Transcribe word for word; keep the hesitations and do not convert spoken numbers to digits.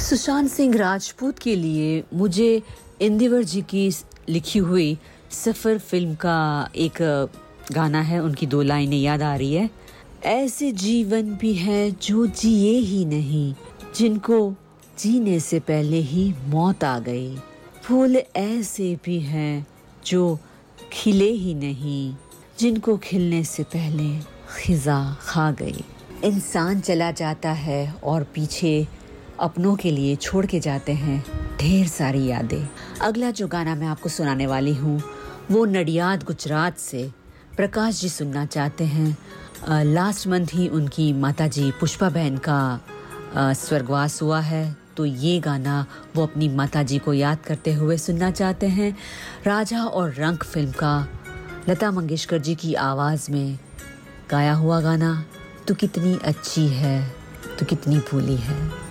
सुशांत सिंह राजपूत के लिए मुझे इंदिवर जी की लिखी हुई सफ़र फिल्म का एक गाना है, उनकी दो लाइनें याद आ रही है। ऐसे जीवन भी है जो जिए ही नहीं, जिनको जीने से पहले ही मौत आ गई। फूल ऐसे भी हैं जो खिले ही नहीं, जिनको खिलने से पहले खिज़ा खा गई। इंसान चला जाता है और पीछे अपनों के लिए छोड़ के जाते हैं ढेर सारी यादें। अगला जो गाना मैं आपको सुनाने वाली हूँ वो नडियाद गुजरात से प्रकाश जी सुनना चाहते हैं। लास्ट मंथ ही उनकी माताजी पुष्पा बहन का आ, स्वर्गवास हुआ है, तो ये गाना वो अपनी माताजी को याद करते हुए सुनना चाहते हैं। राजा और रंक फिल्म का लता मंगेशकर जी की आवाज़ में गाया हुआ गाना, तू कितनी अच्छी है, तू कितनी भोली है।